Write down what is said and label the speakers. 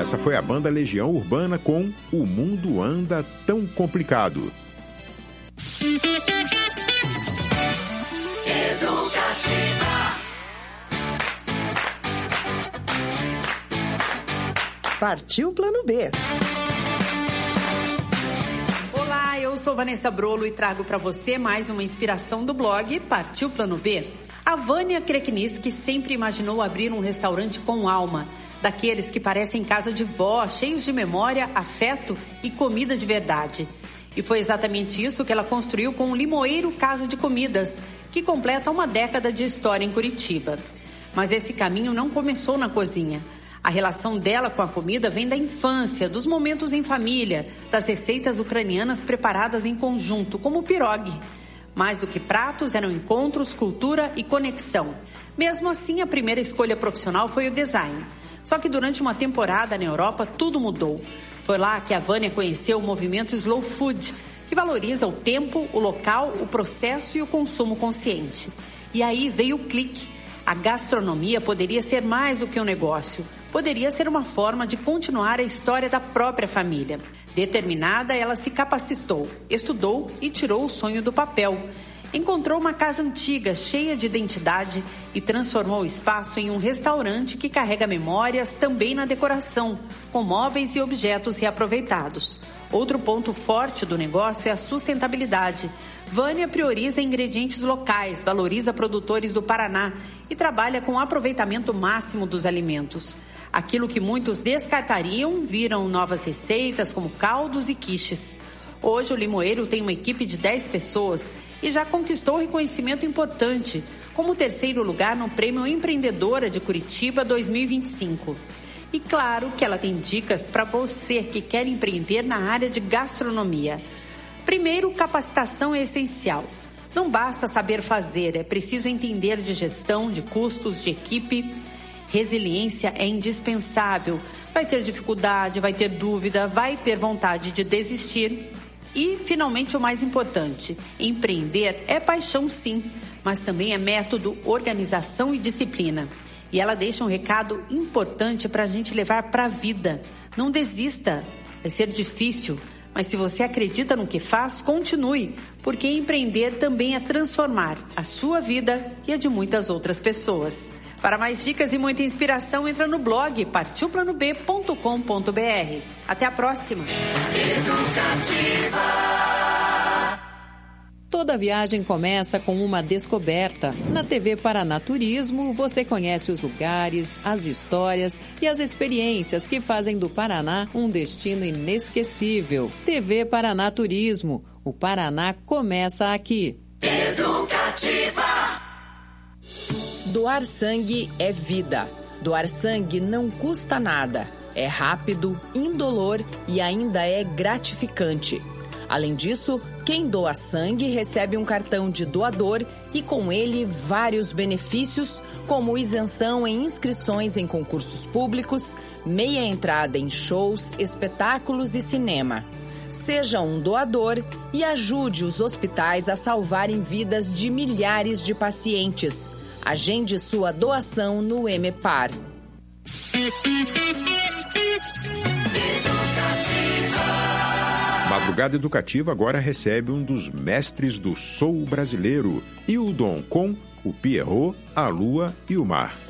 Speaker 1: Essa foi a banda Legião Urbana com O Mundo Anda Tão Complicado.
Speaker 2: Partiu Plano B.
Speaker 3: Olá, eu sou Vanessa Brolo e trago para você mais uma inspiração do blog Partiu Plano B. A Vânia Krekniski sempre imaginou abrir um restaurante com alma, daqueles que parecem casa de vó, cheios de memória, afeto e comida de verdade. E foi exatamente isso que ela construiu com o Limoeiro Casa de Comidas, que completa uma década de história em Curitiba. Mas esse caminho não começou na cozinha. A relação dela com a comida vem da infância, dos momentos em família, das receitas ucranianas preparadas em conjunto, como o pirogue. Mais do que pratos, eram encontros, cultura e conexão. Mesmo assim, a primeira escolha profissional foi o design. Só que durante uma temporada na Europa, tudo mudou. Foi lá que a Vânia conheceu o movimento Slow Food, que valoriza o tempo, o local, o processo e o consumo consciente. E aí veio o clique. A gastronomia poderia ser mais do que um negócio. Poderia ser uma forma de continuar a história da própria família. Determinada, ela se capacitou, estudou e tirou o sonho do papel. Encontrou uma casa antiga, cheia de identidade e transformou o espaço em um restaurante que carrega memórias também na decoração, com móveis e objetos reaproveitados. Outro ponto forte do negócio é a sustentabilidade. Vânia prioriza ingredientes locais, valoriza produtores do Paraná e trabalha com o aproveitamento máximo dos alimentos. Aquilo que muitos descartariam viram novas receitas como caldos e quiches. Hoje o Limoeiro tem uma equipe de 10 pessoas e já conquistou reconhecimento importante, como o 3º lugar no Prêmio Empreendedora de Curitiba 2025. E claro que ela tem dicas para você que quer empreender na área de gastronomia. Primeiro, capacitação é essencial. Não basta saber fazer, é preciso entender de gestão, de custos, de equipe. Resiliência é indispensável. Vai ter dificuldade, vai ter dúvida, vai ter vontade de desistir. E, finalmente, o mais importante, empreender é paixão sim, mas também é método, organização e disciplina. E ela deixa um recado importante para a gente levar para a vida. Não desista, vai ser difícil, mas se você acredita no que faz, continue, porque empreender também é transformar a sua vida e a de muitas outras pessoas. Para mais dicas e muita inspiração, entra no blog partilplanob.com.br. Até a próxima!
Speaker 4: Toda viagem começa com uma descoberta. Na TV Paraná Turismo, você conhece os lugares, as histórias e as experiências que fazem do Paraná um destino inesquecível. TV Paraná Turismo. O Paraná começa aqui.
Speaker 5: Educativa. Doar sangue é vida. Doar sangue não custa nada. É rápido, indolor e ainda é gratificante. Além disso, quem doa sangue recebe um cartão de doador e com ele vários benefícios, como isenção em inscrições em concursos públicos, meia entrada em shows, espetáculos e cinema. Seja um doador e ajude os hospitais a salvarem vidas de milhares de pacientes. Agende sua doação no MPAR.
Speaker 1: Madrugada Educativa agora recebe um dos mestres do soul brasileiro, Hildon, com o Pierrot, a Lua e o Mar.